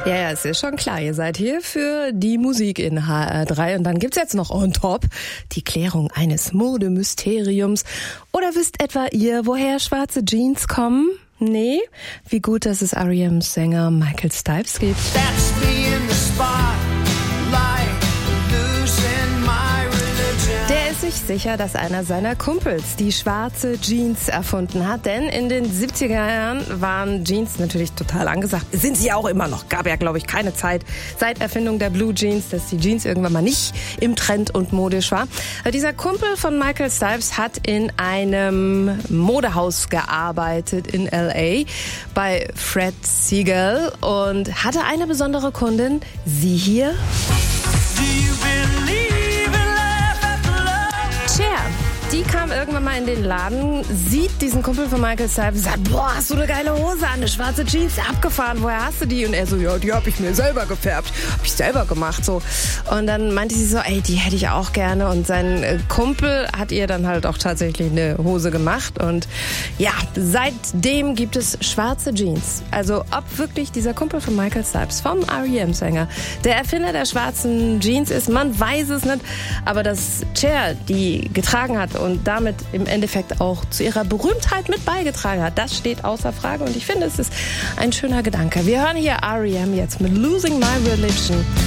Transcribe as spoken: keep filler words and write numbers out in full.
Ja, ja, es ist schon klar, ihr seid hier für die Musik in H R drei und dann gibt's jetzt noch on top die Klärung eines Modemysteriums. Oder wisst etwa ihr, woher schwarze Jeans kommen? Nee? Wie gut, dass es R E M's Sänger Michael Stipe gibt. That's me in the spotlight, losing my religion. Der ist sich sicher, dass einer seiner Kumpels die schwarze Jeans erfunden hat, denn in den siebziger Jahren waren Jeans natürlich total angesagt. Sind sie auch immer noch. Gab ja, glaube ich, keine Zeit seit Erfindung der Blue Jeans, dass die Jeans irgendwann mal nicht im Trend und modisch war. Dieser Kumpel von Michael Stipes hat in einem Modehaus gearbeitet in L A bei Fred Segal und hatte eine besondere Kundin, sie hier. Do you believe in life after love? Cher. Die kam irgendwann mal in den Laden, sieht diesen Kumpel von Michael Stipe und sagt, boah, hast du eine geile Hose an, eine schwarze Jeans, abgefahren, woher hast du die? Und er so, ja, die habe ich mir selber gefärbt, habe ich selber gemacht, so. Und dann meinte sie so, ey, die hätte ich auch gerne. Und sein Kumpel hat ihr dann halt auch tatsächlich eine Hose gemacht. Und ja, seitdem gibt es schwarze Jeans. Also ob wirklich dieser Kumpel von Michael Stipes, vom R E M-Sänger, der Erfinder der schwarzen Jeans ist, man weiß es nicht. Aber dass Cher die getragen hat und damit im Endeffekt auch zu ihrer Berühmtheit mit beigetragen hat, das steht außer Frage und ich finde, es ist ein schöner Gedanke. Wir hören hier R E M jetzt mit Losing My Religion.